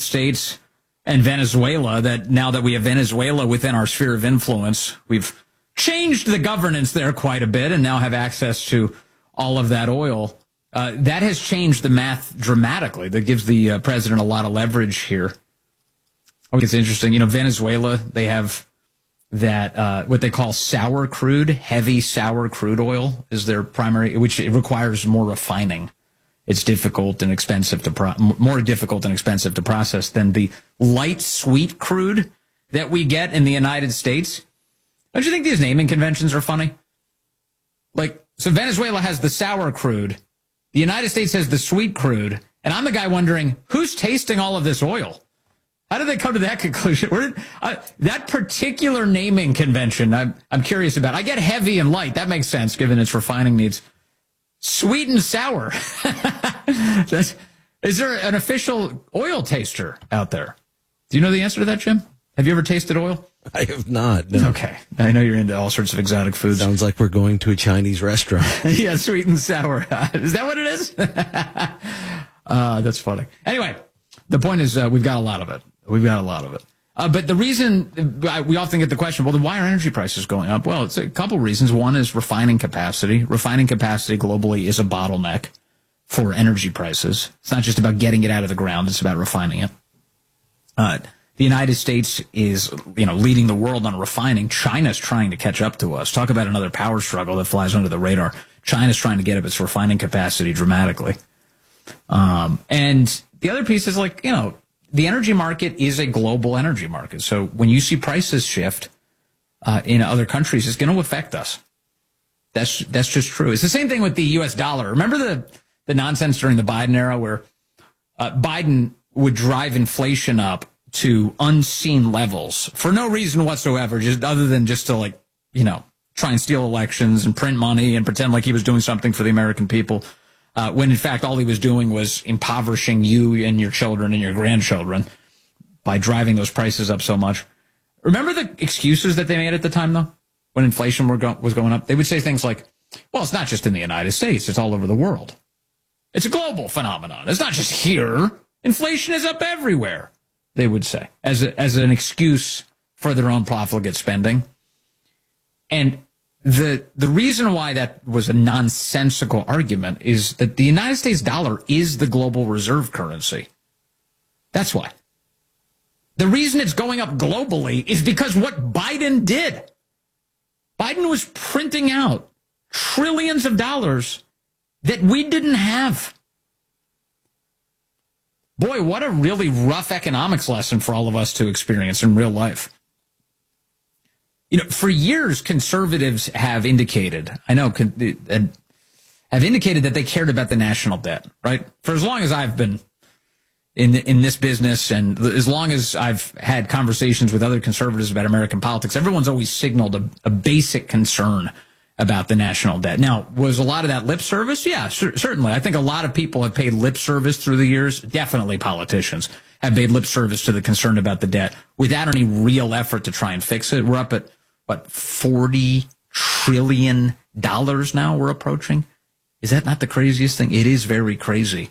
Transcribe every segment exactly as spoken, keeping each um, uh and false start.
States and Venezuela, that now that we have Venezuela within our sphere of influence, we've changed the governance there quite a bit and now have access to all of that oil. Uh, that has changed the math dramatically. That gives the uh, president a lot of leverage here. I think it's interesting. You know, Venezuela, they have that, uh, what they call sour crude, heavy sour crude oil is their primary, which it requires more refining. It's difficult and expensive to, pro- more difficult and expensive to process than the light sweet crude that we get in the United States. Don't you think these naming conventions are funny? Like, so Venezuela has the sour crude, the United States has the sweet crude, and I'm the guy wondering, who's tasting all of this oil? How did they come to that conclusion? Where did, uh, that particular naming convention, I'm, I'm curious about. I get heavy and light. That makes sense, given its refining needs. Sweet and sour. Is there an official oil taster out there? Do you know the answer to that, Jim? Have you ever tasted oil? I have not. No. Okay. I know you're into all sorts of exotic foods. Sounds like we're going to a Chinese restaurant. Yeah, sweet and sour. Is that what it is? uh, that's funny. Anyway, the point is uh, we've got a lot of it. We've got a lot of it. Uh, but the reason uh, we often get the question, well, then why are energy prices going up? Well, it's a couple reasons. One is refining capacity. Refining capacity globally is a bottleneck for energy prices. It's not just about getting it out of the ground. It's about refining it. Uh, the United States is, you know, leading the world on refining. China's trying to catch up to us. Talk about another power struggle that flies under the radar. China's trying to get up its refining capacity dramatically. Um, and the other piece is like, you know, the energy market is a global energy market. So when you see prices shift uh, in other countries, it's going to affect us. That's that's just true. It's the same thing with the U S dollar. Remember the, the nonsense during the Biden era where uh, Biden would drive inflation up to unseen levels for no reason whatsoever, just other than just to, like, you know, try and steal elections and print money and pretend like he was doing something for the American people. Uh, when, in fact, all he was doing was impoverishing you and your children and your grandchildren by driving those prices up so much. Remember the excuses that they made at the time, though, when inflation were go- was going up? They would say things like, well, it's not just in the United States. It's all over the world. It's a global phenomenon. It's not just here. Inflation is up everywhere, they would say, as a, as an excuse for their own profligate spending. And The the reason why that was a nonsensical argument is that the United States dollar is the global reserve currency. That's why. The reason it's going up globally is because what Biden did. Biden was printing out trillions of dollars that we didn't have. Boy, what a really rough economics lesson for all of us to experience in real life. You know, for years, conservatives have indicated, I know, have indicated that they cared about the national debt, right? For as long as I've been in in this business and as long as I've had conversations with other conservatives about American politics, everyone's always signaled a, a basic concern about the national debt. Now, was a lot of that lip service? Yeah, cer- certainly. I think a lot of people have paid lip service through the years. Definitely politicians have paid lip service to the concern about the debt without any real effort to try and fix it. We're up at what, forty trillion dollars now we're approaching? Is that not the craziest thing? It is very crazy.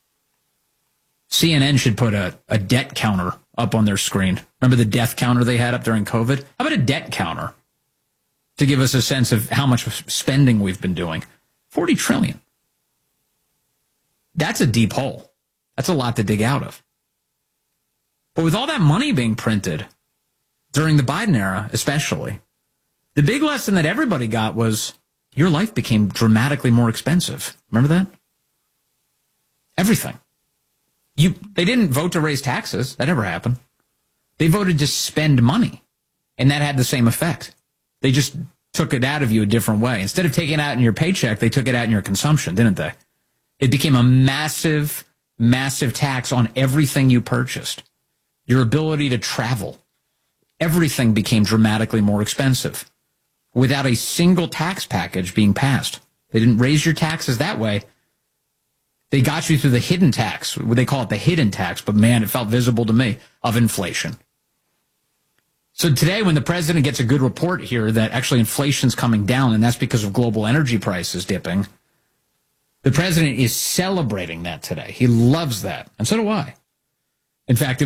C N N should put a, a debt counter up on their screen. Remember the death counter they had up during COVID? How about a debt counter to give us a sense of how much spending we've been doing? forty trillion. That's a deep hole. That's a lot to dig out of. But with all that money being printed during the Biden era, especially, the big lesson that everybody got was your life became dramatically more expensive. Remember that? Everything. You, they didn't vote to raise taxes. That never happened. They voted to spend money, and that had the same effect. They just took it out of you a different way. Instead of taking it out in your paycheck, they took it out in your consumption, didn't they? It became a massive, massive tax on everything you purchased. Your ability to travel. Everything became dramatically more expensive without a single tax package being passed. They didn't raise your taxes that way. They got you through the hidden tax. They call it the hidden tax, but man, it felt visible to me, of inflation. So today, when the president gets a good report here that actually inflation's coming down, and that's because of global energy prices dipping, the president is celebrating that today. He loves that. And so do I. In fact,